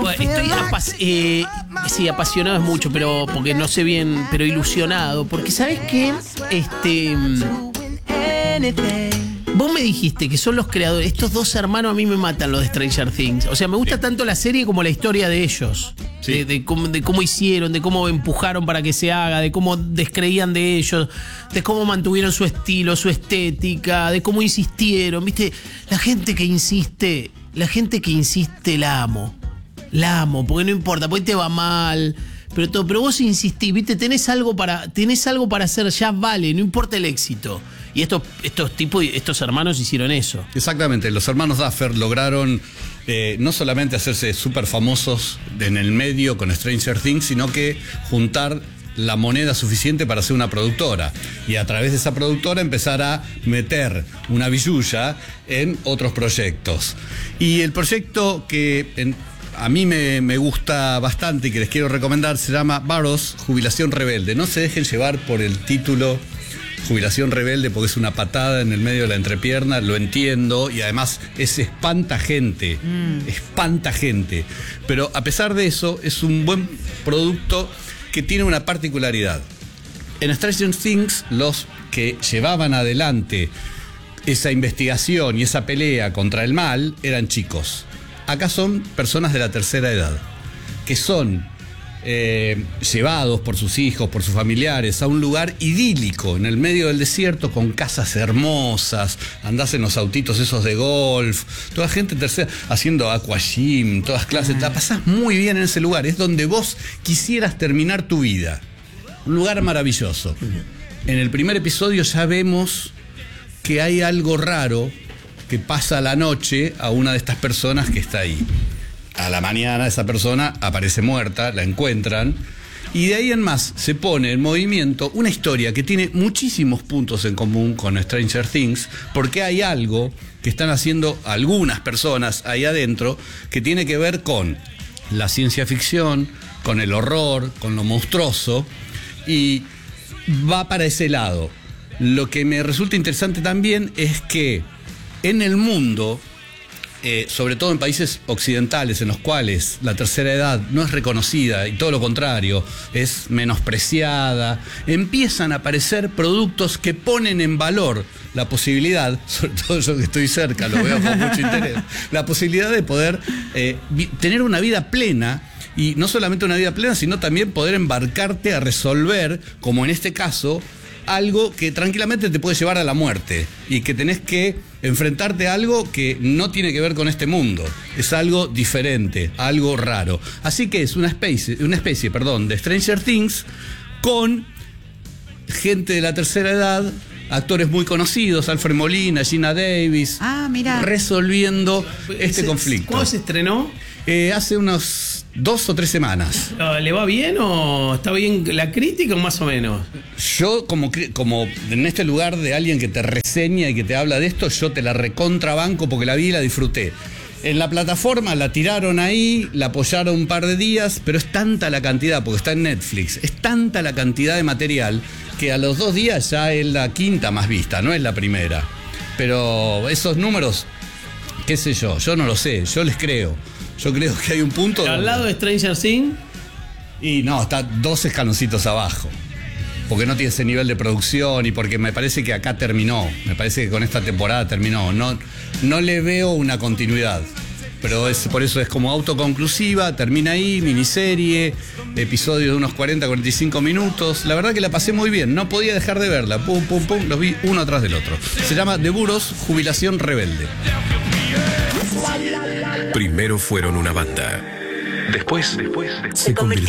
Estoy sí, apasionado es mucho, pero porque no sé bien, pero ilusionado, porque ¿sabes qué? Vos me dijiste que son los creadores. Estos dos hermanos a mí me matan, los de Stranger Things. O sea, me gusta tanto la serie como la historia de ellos. Sí. De cómo hicieron, de cómo empujaron para que se haga, de cómo descreían de ellos, de cómo mantuvieron su estilo, su estética, de cómo insistieron. ¿Viste? La gente que insiste la amo. La amo, porque no importa, porque te va mal. Pero vos insistís, ¿viste? Tenés algo para hacer, ya vale, no importa el éxito. Y estos hermanos hicieron eso. Exactamente, los hermanos Duffer lograron no solamente hacerse súper famosos en el medio con Stranger Things, sino que juntar la moneda suficiente para ser una productora. Y a través de esa productora empezar a meter una billulla en otros proyectos. Y el proyecto que a mí me gusta bastante y que les quiero recomendar se llama Burroughs, Jubilación Rebelde. No se dejen llevar por el título Jubilación Rebelde, porque es una patada en el medio de la entrepierna, lo entiendo, y además es espanta gente. Pero a pesar de eso, es un buen producto que tiene una particularidad. En Stranger Things, los que llevaban adelante esa investigación y esa pelea contra el mal eran chicos. Acá son personas de la tercera edad, que son llevados por sus hijos, por sus familiares, a un lugar idílico en el medio del desierto, con casas hermosas, andás en los autitos esos de golf, toda gente tercera haciendo aquagym, todas clases, la pasás muy bien en ese lugar, es donde vos quisieras terminar tu vida, un lugar maravilloso. En el primer episodio ya vemos que hay algo raro que pasa a la noche a una de estas personas que está ahí. A la mañana esa persona aparece muerta, la encuentran, y de ahí en más se pone en movimiento una historia que tiene muchísimos puntos en común con Stranger Things, porque hay algo que están haciendo algunas personas ahí adentro que tiene que ver con la ciencia ficción, con el horror, con lo monstruoso, y va para ese lado. Lo que me resulta interesante también es que en el mundo, sobre todo en países occidentales en los cuales la tercera edad no es reconocida y todo lo contrario, es menospreciada, empiezan a aparecer productos que ponen en valor la posibilidad, sobre todo yo que estoy cerca, lo veo con mucho interés, la posibilidad de poder tener una vida plena. Y no solamente una vida plena, sino también poder embarcarte a resolver, como en este caso, algo que tranquilamente te puede llevar a la muerte y que tenés que enfrentarte a algo que no tiene que ver con este mundo. Es algo diferente, algo raro. Así que es una especie de Stranger Things con gente de la tercera edad, actores muy conocidos, Alfred Molina, Gina Davis, resolviendo este conflicto. ¿Cuándo se estrenó? Hace unos 2 o 3 semanas. ¿Le va bien o está bien la crítica o más o menos? Yo, como en este lugar de alguien que te reseña y que te habla de esto, yo te la recontrabanco porque la vi y la disfruté. En la plataforma la tiraron ahí, la apoyaron un par de días, pero es tanta la cantidad, porque está en Netflix, es tanta la cantidad de material que a los 2 días ya es la 5ª más vista, no es la primera. Pero esos números, qué sé yo no lo sé, yo les creo. Yo creo que hay un punto al lado de Stranger Things. Y no, está 2 escaloncitos abajo. Porque no tiene ese nivel de producción y porque me parece que acá terminó. Me parece que con esta temporada terminó. No le veo una continuidad. Pero por eso es como autoconclusiva, termina ahí, miniserie, episodio de unos 40-45 minutos. La verdad que la pasé muy bien, no podía dejar de verla. Pum, pum, pum, los vi uno atrás del otro. Se llama The Burroughs, Jubilación Rebelde. Primero fueron una banda. Después se convirtieron